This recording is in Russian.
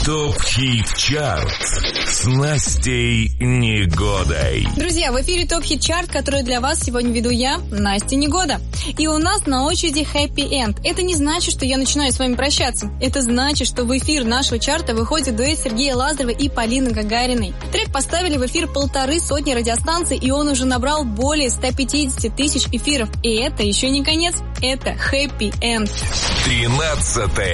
ТОП-хит-чарт с Настей Негодой. Друзья, в эфире ТОП-хит-чарт, который для вас сегодня веду я, Настя Негода. И у нас на очереди Happy End. Это не значит, что я начинаю с вами прощаться. Это значит, что в эфир нашего чарта выходит дуэт Сергея Лазарева и Полины Гагариной. Трек поставили в эфир 150 радиостанций, и он уже набрал более 150 тысяч эфиров. И это еще не конец. Это Happy End. 13.